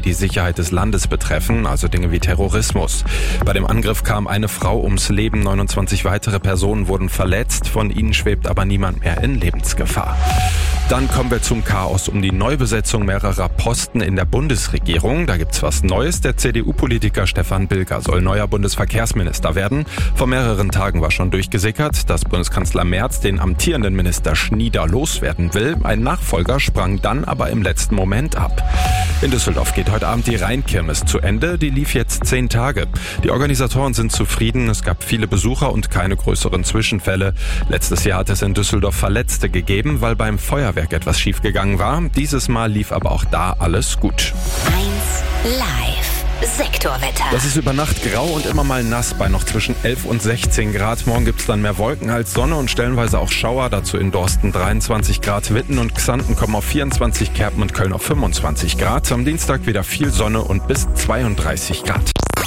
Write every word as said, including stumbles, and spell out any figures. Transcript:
die Sicherheit des Landes betreffen, also Dinge wie Terrorismus. Bei dem Angriff kam eine Frau ums Leben, neunundzwanzig weitere Personen wurden verletzt, von ihnen schwebt aber niemand mehr in Lebensgefahr. Dann kommen wir zum Chaos um die Neubesetzung mehrerer Posten in der Bundesregierung. Da gibt's was Neues. Der C D U-Politiker Stefan Bilger soll neuer Bundesverkehrsminister werden. Vor mehreren Tagen war schon durchgesickert, dass Bundeskanzler Merz den amtierenden Minister Schnieder loswerden will. Ein Nachfolger sprang dann aber im letzten Moment ab. In Düsseldorf geht heute Abend die Rheinkirmes zu Ende. Die lief jetzt zehn Tage. Die Organisatoren sind zufrieden. Es gab viele Besucher und keine größeren Zwischenfälle. Letztes Jahr hat es in Düsseldorf Verletzte gegeben, weil beim Feuerwerk etwas schiefgegangen war. Dieses Mal lief aber auch da alles gut. eins Live Sektorwetter. Das ist über Nacht grau und immer mal nass bei noch zwischen elf und sechzehn Grad. Morgen gibt es dann mehr Wolken als Sonne und stellenweise auch Schauer. Dazu in Dorsten dreiundzwanzig Grad. Witten und Xanten kommen auf vierundzwanzig, Kerpen und Köln auf fünfundzwanzig Grad. Am Dienstag wieder viel Sonne und bis zweiunddreißig Grad.